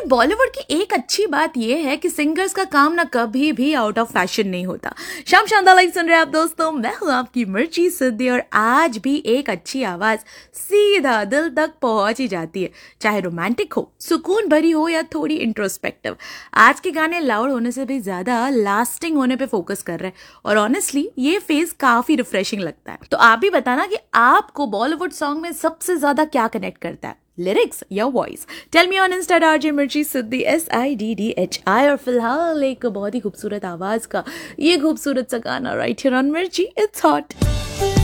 लेकिन बॉलीवुड की एक अच्छी बात यह है कि सिंगर्स का काम ना कभी भी आउट ऑफ फैशन नहीं होता। शाम शानदार लाइव सुन रहे हैं आप दोस्तों, मैं हूं आपकी मिर्ची सिद्धि और आज भी एक अच्छी आवाज सीधा दिल तक पहुंच ही जाती है, चाहे रोमांटिक हो, सुकून भरी हो या थोड़ी इंट्रोस्पेक्टिव। आज के गाने लाउड होने से भी ज्यादा लास्टिंग होने पे फोकस कर रहे हैं और ऑनेस्टली ये फेज काफी रिफ्रेशिंग लगता है। तो आप भी बताना कि आपको बॉलीवुड सॉन्ग में सबसे ज्यादा क्या कनेक्ट करता है, लिरिक्स या voice? Tell me on Insta RJ मिर्ची सिद्धि SIDDHI। और फिलहाल एक बहुत ही खूबसूरत आवाज का ये खूबसूरत सा गाना राइट हियर ऑन मिर्ची, इट्स हॉट।